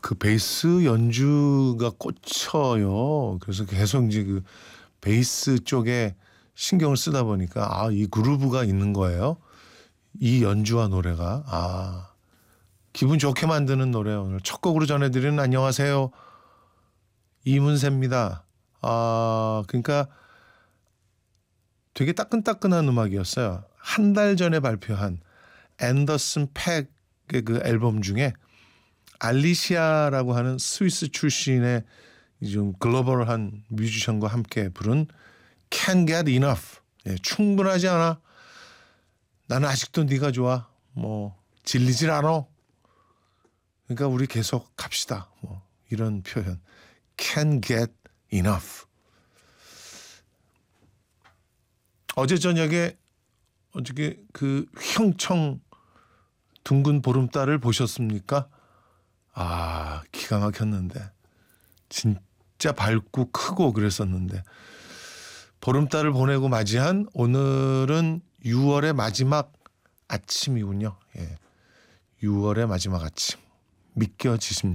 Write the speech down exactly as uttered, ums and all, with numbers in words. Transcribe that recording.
그 베이스 연주가 꽂혀요. 그래서 계속 이제 그 베이스 쪽에 신경을 쓰다 보니까 아, 이 그루브가 있는 거예요. 이 연주와 노래가 아, 기분 좋게 만드는 노래. 오늘 첫 곡으로 전해드리는 안녕하세요, 이문세입니다. 아, 그러니까 되게 따끈따끈한 음악이었어요. 한 달 전에 발표한 앤더슨 팩의 그 앨범 중에 알리시아라고 하는 스위스 출신의 좀 글로벌한 뮤지션과 함께 부른 Can't Get Enough. 예, 충분하지 않아. 나는 아직도 네가 좋아. 뭐 질리질 않아. 그러니까 우리 계속 갑시다. 뭐 이런 표현. Can't Get Enough. 어제 저녁에 어저께 그 휘영청 둥근 보름달을 보셨습니까? 아, 기가 막혔는데 진짜 밝고 크고 그랬었는데 보름달을 보내고 맞이한 오늘은 유월의 마지막 아침이군요. 예, 유월의 마지막 아침 믿겨지십니까?